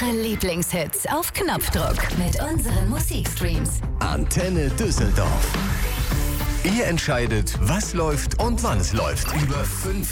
Eure Lieblingshits auf Knopfdruck mit unseren Musikstreams. Antenne Düsseldorf. Ihr entscheidet, was läuft und wann es läuft. Über 5